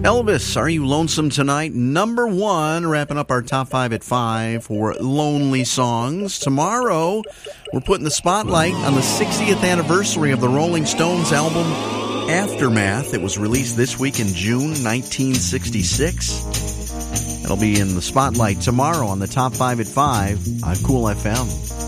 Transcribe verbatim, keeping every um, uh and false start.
Elvis, Are You Lonesome Tonight? Number one, wrapping up our top five at five for lonely songs. Tomorrow, we're putting the spotlight on the sixtieth anniversary of the Rolling Stones album Aftermath. It was released this week in June nineteen sixty-six. It'll be in the spotlight tomorrow on the top five at five on Cool F M.